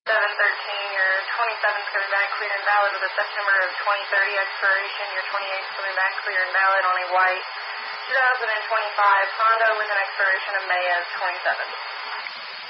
Your 27's coming back clear and valid with a September of 2030 expiration. Your 28's coming back clear and valid on a white 2025 Honda with an expiration of May of 27.